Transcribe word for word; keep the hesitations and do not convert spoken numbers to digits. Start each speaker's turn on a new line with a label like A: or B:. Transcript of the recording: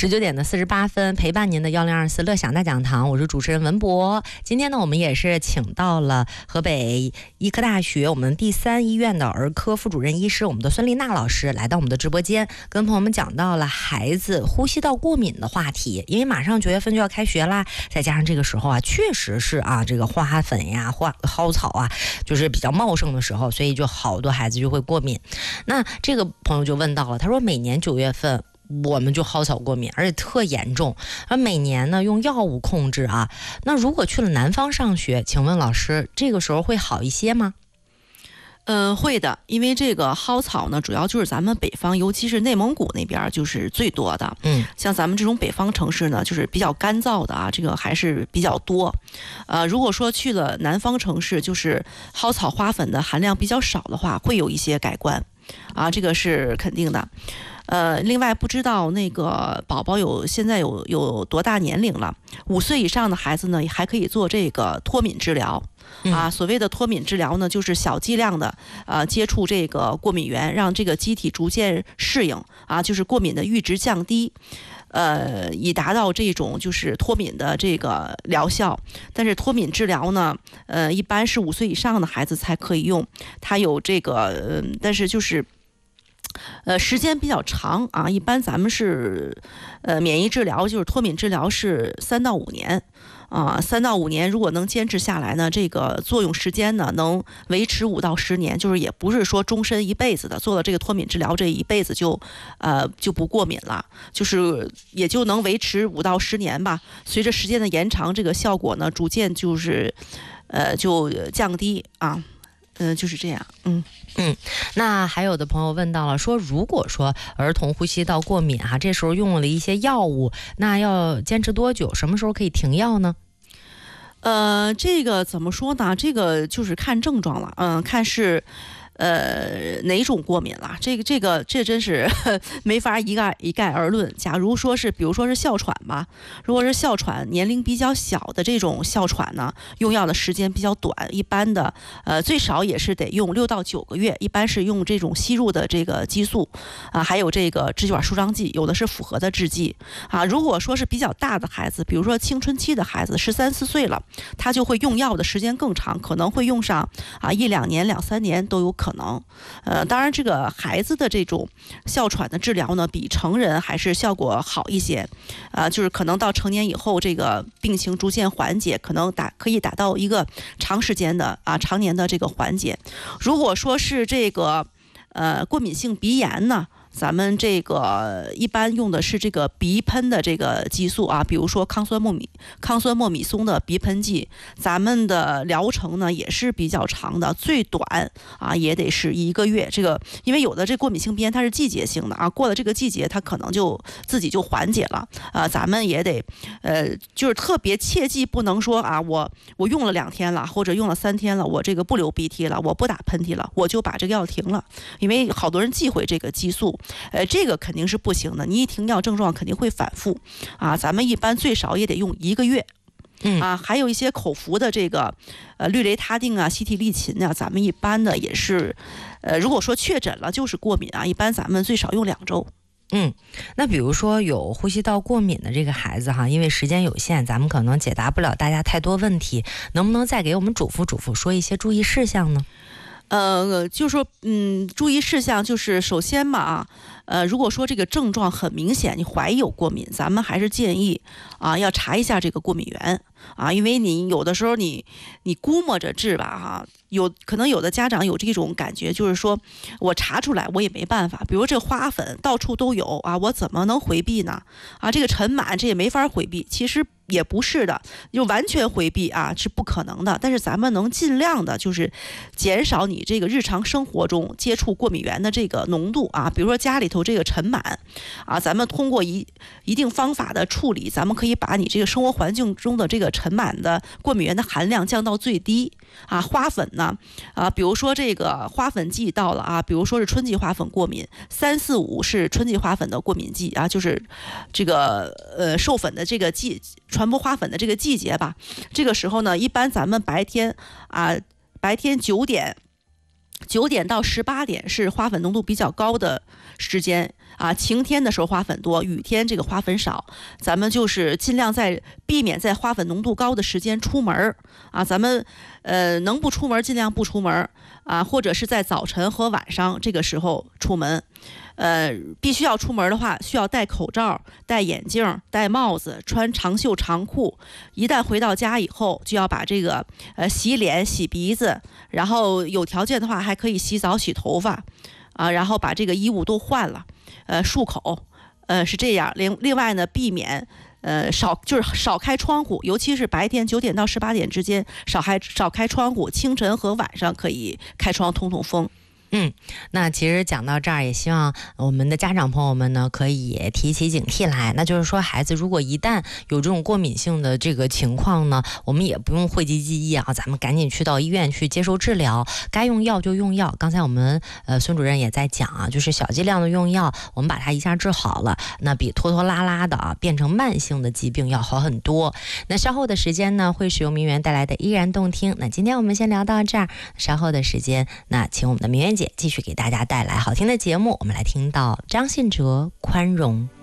A: 十九点的四十八分，陪伴您的幺零二四乐享大讲堂，我是主持人文博。今天呢，我们也是请到了河北医科大学我们第三医院的儿科副主任医师，我们的孙丽娜老师来到我们的直播间，跟朋友们讲到了孩子呼吸道过敏的话题。因为马上九月份就要开学啦，再加上这个时候啊，确实是啊，这个花粉呀、花蒿草啊，就是比较茂盛的时候，所以就好多孩子就会过敏。那这个朋友就问到了，他说每年九月份我们就蒿草过敏，而且特严重，而每年呢用药物控制啊。那如果去了南方上学，请问老师这个时候会好一些吗？
B: 嗯，会的，因为这个蒿草呢，主要就是咱们北方，尤其是内蒙古那边就是最多的。
A: 嗯，
B: 像咱们这种北方城市呢，就是比较干燥的啊，这个还是比较多。呃，如果说去了南方城市，就是蒿草花粉的含量比较少的话，会有一些改观啊，这个是肯定的。呃，另外不知道那个宝宝有现在有有多大年龄了？五岁以上的孩子呢，还可以做这个脱敏治疗。啊，所谓的脱敏治疗呢，就是小剂量的呃接触这个过敏源，让这个机体逐渐适应啊，就是过敏的阈值降低，呃，以达到这种就是脱敏的这个疗效。但是脱敏治疗呢，呃，一般是五岁以上的孩子才可以用，它有这个，呃、但是就是。呃，时间比较长啊，一般咱们是，呃，免疫治疗就是脱敏治疗是三到五年，啊，三到五年如果能坚持下来呢，这个作用时间呢能维持五到十年，就是也不是说终身一辈子的，做了这个脱敏治疗这一辈子就，呃，就不过敏了，就是也就能维持五到十年吧。随着时间的延长，这个效果呢逐渐就是，呃，就降低啊。嗯、呃，就是这样。嗯
A: 嗯，那还有的朋友问到了，说如果说儿童呼吸道过敏哈、啊，这时候用了一些药物，那要坚持多久？什么时候可以停药呢？
B: 呃，这个怎么说呢？这个就是看症状了。嗯，看是。呃，哪种过敏了？这个这个这真是呵没法一概一概而论。假如说是，比如说是哮喘吧，如果是哮喘，年龄比较小的这种哮喘呢，用药的时间比较短，一般的呃最少也是得用六到九个月，一般是用这种吸入的这个激素啊，还有这个支气管舒张剂，有的是复合的制剂啊。如果说是比较大的孩子，比如说青春期的孩子，十三四岁了，他就会用药的时间更长，可能会用上啊一两年、两三年都有可能。可能，呃，当然，这个孩子的这种哮喘的治疗呢，比成人还是效果好一些，呃，就是可能到成年以后，这个病情逐渐缓解，可能达可以达到一个长时间的啊常年的这个缓解。如果说是这个呃过敏性鼻炎呢？咱们这个一般用的是这个鼻喷的这个激素啊，比如说抗酸莫米抗酸莫米松的鼻喷剂，咱们的疗程呢也是比较长的，最短啊也得是一个月。这个因为有的这过敏性鼻炎它是季节性的啊，过了这个季节它可能就自己就缓解了啊，咱们也得呃就是特别切记不能说啊我我用了两天了或者用了三天了，我这个不流鼻涕了，我不打喷嚏了，我就把这个药停了，因为好多人忌讳这个激素。呃，这个肯定是不行的，你一停药症状肯定会反复啊。咱们一般最少也得用一个月，
A: 嗯
B: 啊，还有一些口服的这个呃氯雷他定啊、西替利嗪啊，咱们一般的也是，呃，如果说确诊了就是过敏啊，一般咱们最少用两周。
A: 嗯，那比如说有呼吸道过敏的这个孩子哈，因为时间有限，咱们可能解答不了大家太多问题，能不能再给我们嘱咐嘱咐，说一些注意事项呢？
B: 呃，就说嗯，注意事项就是首先嘛啊，呃，如果说这个症状很明显，你怀疑有过敏，咱们还是建议啊要查一下这个过敏源啊，因为你有的时候你你估摸着治吧哈、啊，有可能有的家长有这种感觉，就是说我查出来我也没办法，比如这花粉到处都有啊，我怎么能回避呢？啊，这个尘螨这也没法回避，其实。也不是的，就完全回避啊是不可能的。但是咱们能尽量的，就是减少你这个日常生活中接触过敏源的这个浓度啊。比如说家里头这个尘螨啊，咱们通过一一定方法的处理，咱们可以把你这个生活环境中的这个尘螨的过敏源的含量降到最低啊。花粉呢啊，比如说这个花粉季到了啊，比如说是春季花粉过敏，三四五是春季花粉的过敏季啊，就是这个呃授粉的这个季。传播花粉的这个季节吧，这个时候呢，一般咱们白天啊，白天九点九点到十八点是花粉浓度比较高的时间啊，晴天的时候花粉多，雨天这个花粉少，咱们就是尽量在避免在花粉浓度高的时间出门啊，咱们呃能不出门尽量不出门啊，或者是在早晨和晚上这个时候出门。呃，必须要出门的话，需要戴口罩、戴眼镜、戴帽子、穿长袖长裤。一旦回到家以后，就要把这个呃洗脸、洗鼻子，然后有条件的话还可以洗澡、洗头发，啊，然后把这个衣物都换了，呃，漱口，呃，是这样。另另外呢，避免呃少就是少开窗户，尤其是白天九点到十八点之间，少开少开窗户。清晨和晚上可以开窗通通风。
A: 嗯，那其实讲到这儿，也希望我们的家长朋友们呢，可以提起警惕来。那就是说，孩子如果一旦有这种过敏性的这个情况呢，我们也不用讳疾忌医啊，咱们赶紧去到医院去接受治疗，该用药就用药。刚才我们呃孙主任也在讲啊，就是小剂量的用药，我们把它一下治好了，那比拖拖拉拉的啊变成慢性的疾病要好很多。那稍后的时间呢，会是由明媛带来的依然动听。那今天我们先聊到这儿，稍后的时间，那请我们的明媛姐继续给大家带来好听的节目，我们来听到张信哲《宽容》。